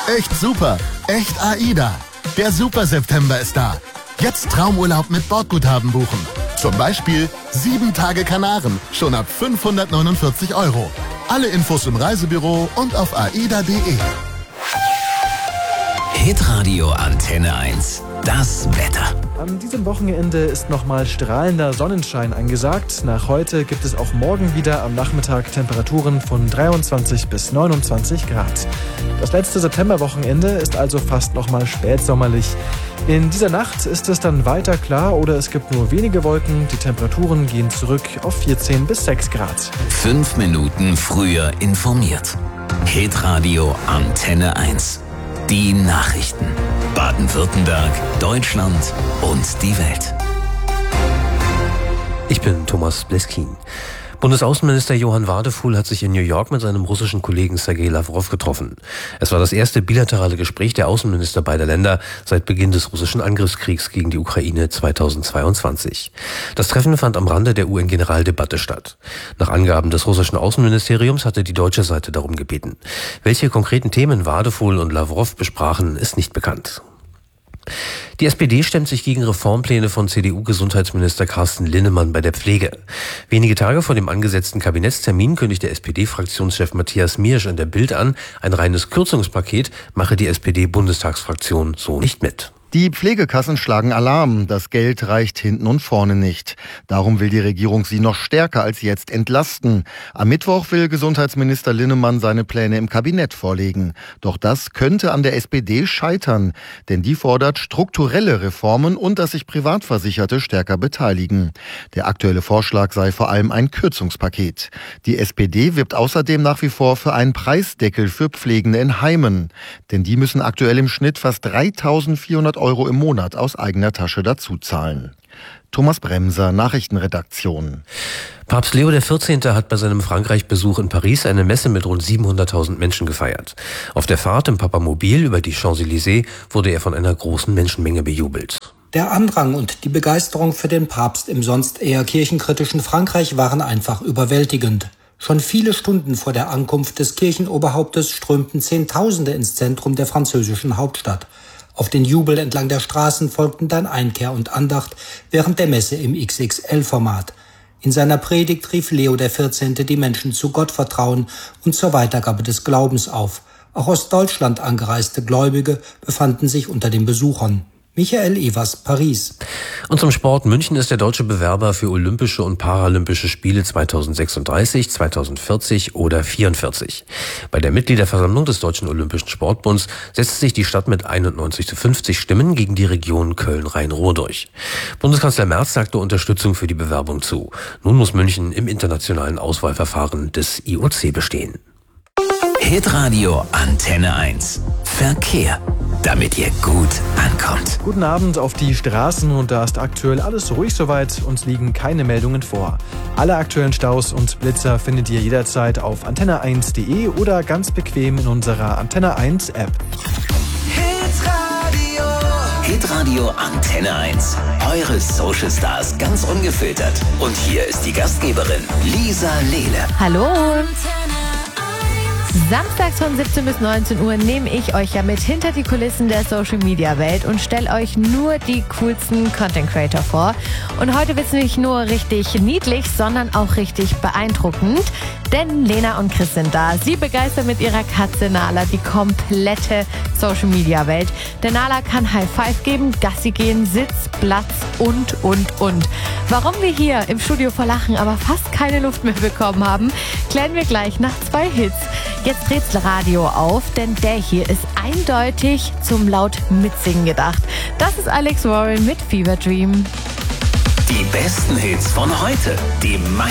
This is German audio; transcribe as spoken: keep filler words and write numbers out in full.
Echt super, echt AIDA. Der Super September ist da. Jetzt Traumurlaub mit Bordguthaben buchen. Zum Beispiel sieben Tage Kanaren, schon ab fünfhundertneunundvierzig Euro. Alle Infos im Reisebüro und auf aida punkt de. Hitradio Antenne eins. Das Wetter. An diesem Wochenende ist nochmal strahlender Sonnenschein angesagt. Nach heute gibt es auch morgen wieder am Nachmittag Temperaturen von dreiundzwanzig bis neunundzwanzig Grad. Das letzte Septemberwochenende ist also fast nochmal spätsommerlich. In dieser Nacht ist es dann weiter klar oder es gibt nur wenige Wolken. Die Temperaturen gehen zurück auf vierzehn bis sechs Grad. Fünf Minuten früher informiert. Hitradio Antenne eins. Die Nachrichten. Baden-Württemberg, Deutschland und die Welt. Ich bin Thomas Bleskin. Bundesaußenminister Johann Wadefuhl hat sich in New York mit seinem russischen Kollegen Sergei Lavrov getroffen. Es war das erste bilaterale Gespräch der Außenminister beider Länder seit Beginn des russischen Angriffskriegs gegen die Ukraine zweitausendzweiundzwanzig. Das Treffen fand am Rande der U N-Generaldebatte statt. Nach Angaben des russischen Außenministeriums hatte die deutsche Seite darum gebeten. Welche konkreten Themen Wadefuhl und Lavrov besprachen, ist nicht bekannt. Die S P D stemmt sich gegen Reformpläne von C D U-Gesundheitsminister Carsten Linnemann bei der Pflege. Wenige Tage vor dem angesetzten Kabinettstermin kündigte S P D-Fraktionschef Matthias Miersch in der Bild an, ein reines Kürzungspaket mache die S P D-Bundestagsfraktion so nicht mit. Die Pflegekassen schlagen Alarm. Das Geld reicht hinten und vorne nicht. Darum will die Regierung sie noch stärker als jetzt entlasten. Am Mittwoch will Gesundheitsminister Linnemann seine Pläne im Kabinett vorlegen. Doch das könnte an der S P D scheitern. Denn die fordert strukturelle Reformen und dass sich Privatversicherte stärker beteiligen. Der aktuelle Vorschlag sei vor allem ein Kürzungspaket. Die S P D wirbt außerdem nach wie vor für einen Preisdeckel für Pflegende in Heimen. Denn die müssen aktuell im Schnitt fast dreitausendvierhundert Euro im Monat aus eigener Tasche dazuzahlen. Thomas Bremser, Nachrichtenredaktion. Papst Leo der vierzehnte hat bei seinem Frankreich-Besuch in Paris eine Messe mit rund siebenhunderttausend Menschen gefeiert. Auf der Fahrt im Papamobil über die Champs-Élysées wurde er von einer großen Menschenmenge bejubelt. Der Andrang und die Begeisterung für den Papst im sonst eher kirchenkritischen Frankreich waren einfach überwältigend. Schon viele Stunden vor der Ankunft des Kirchenoberhauptes strömten Zehntausende ins Zentrum der französischen Hauptstadt. Auf den Jubel entlang der Straßen folgten dann Einkehr und Andacht während der Messe im X X L-Format. In seiner Predigt rief Leo der vierzehnte die Menschen zu Gottvertrauen und zur Weitergabe des Glaubens auf. Auch aus Deutschland angereiste Gläubige befanden sich unter den Besuchern. Michael Evers, Paris. Und zum Sport. München ist der deutsche Bewerber für Olympische und Paralympische Spiele zweitausendsechsunddreißig, zweitausendvierzig oder vierundvierzig. Bei der Mitgliederversammlung des Deutschen Olympischen Sportbunds setzt sich die Stadt mit einundneunzig zu fünfzig Stimmen gegen die Region Köln-Rhein-Ruhr durch. Bundeskanzler Merz sagte Unterstützung für die Bewerbung zu. Nun muss München im internationalen Auswahlverfahren des I O C bestehen. Hitradio Antenne eins. Verkehr, damit ihr gut ankommt. Guten Abend auf die Straßen und da ist aktuell alles ruhig soweit und liegen keine Meldungen vor. Alle aktuellen Staus und Blitzer findet ihr jederzeit auf antenne eins punkt de oder ganz bequem in unserer Antenne eins App. Hitradio. Hitradio Antenne eins. Eure Social Stars ganz ungefiltert. Und hier ist die Gastgeberin Lisa Lele. Hallo. Samstags von siebzehn bis neunzehn Uhr nehme ich euch ja mit hinter die Kulissen der Social-Media-Welt und stelle euch nur die coolsten Content-Creator vor. Und heute wird es nicht nur richtig niedlich, sondern auch richtig beeindruckend. Denn Lena und Chris sind da. Sie begeistern mit ihrer Katze Nala die komplette Social-Media-Welt. Der Nala kann High Five geben, Gassi gehen, Sitz, Platz und, und, und. Warum wir hier im Studio vor Lachen aber fast keine Luft mehr bekommen haben, klären wir gleich nach zwei Hits. Jetzt dreht's Radio auf, denn der hier ist eindeutig zum laut Mitsingen gedacht. Das ist Alex Warren mit Fever Dream. Die besten Hits von heute, die meisten